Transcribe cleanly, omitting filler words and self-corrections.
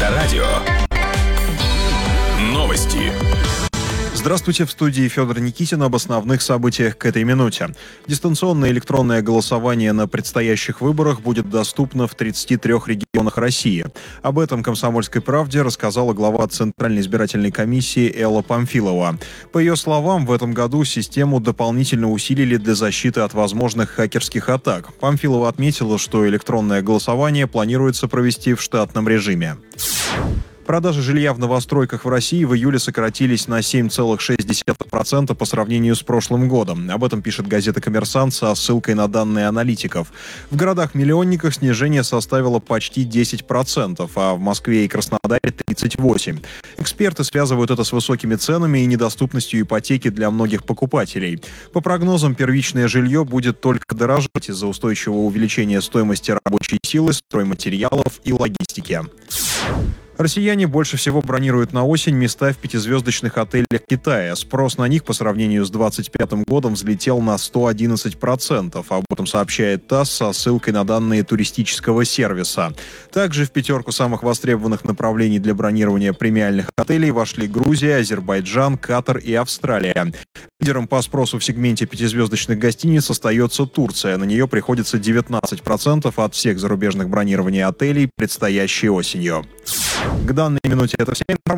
Авторадио. Новости. Здравствуйте, в студии Федор Никитин об основных событиях к этой минуте. Дистанционное электронное голосование на предстоящих выборах будет доступно в 33 регионах России. Об этом «Комсомольской правде» рассказала глава Центральной избирательной комиссии Элла Памфилова. По ее словам, в этом году систему дополнительно усилили для защиты от возможных хакерских атак. Памфилова отметила, что электронное голосование планируется провести в штатном режиме. Продажи жилья в новостройках в России в июле сократились на 7,6% по сравнению с прошлым годом. Об этом пишет газета «Коммерсант» со ссылкой на данные аналитиков. В городах-миллионниках снижение составило почти 10%, а в Москве и Краснодаре – 38%. Эксперты связывают это с высокими ценами и недоступностью ипотеки для многих покупателей. По прогнозам, первичное жилье будет только дорожать из-за устойчивого увеличения стоимости рабочей силы, стройматериалов и логистики. Россияне больше всего бронируют на осень места в пятизвездочных отелях Китая. Спрос на них по сравнению с 2025 годом взлетел на 111%. Об этом сообщает ТАСС со ссылкой на данные туристического сервиса. Также в пятерку самых востребованных направлений для бронирования премиальных отелей вошли Грузия, Азербайджан, Катар и Австралия. Лидером по спросу в сегменте пятизвездочных гостиниц остается Турция. На нее приходится 19% от всех зарубежных бронирований отелей предстоящей осенью. К данной минуте это вся информация.